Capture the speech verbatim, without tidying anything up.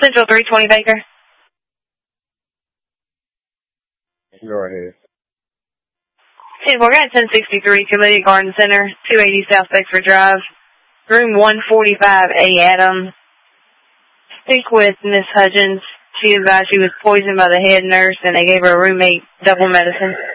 Central three twenty Baker. Go ahead. Hey, we're at ten sixty-three Camellia Garden Center, two eighty South Bexford Drive, room one forty-five A, Adam. Speak with Miss Hudgens. She advised she was poisoned by the head nurse, and they gave her a roommate double medicine.